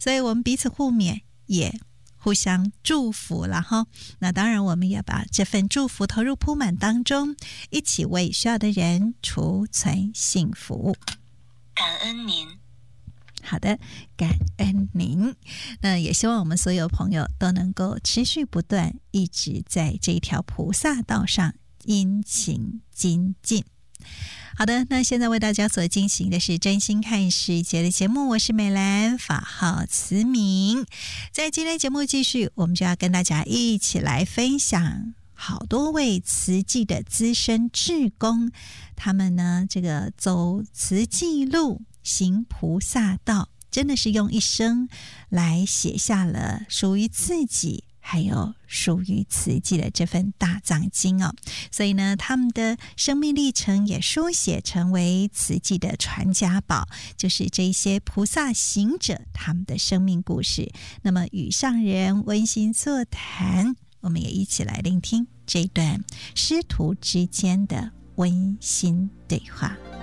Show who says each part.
Speaker 1: 所以我们彼此互勉，也互相祝福了哈。那当然我们也把这份祝福投入铺满当中，一起为需要的人储存幸福。
Speaker 2: 感恩您。
Speaker 1: 好的，感恩您。那也希望我们所有朋友都能够持续不断，一直在这条菩萨道上殷勤精进。好的，那现在为大家所进行的是真心看世界的节目，我是美兰，法号慈明。在今天节目继续，我们就要跟大家一起来分享好多位慈济的资深志工，他们呢这个走慈济路行菩萨道，真的是用一生来写下了属于自己还有属于慈济的这份大藏经哦。所以呢，他们的生命历程也书写成为慈济的传家宝，就是这些菩萨行者他们的生命故事。那么与上人温馨座谈，我们也一起来聆听这段师徒之间的温馨对话。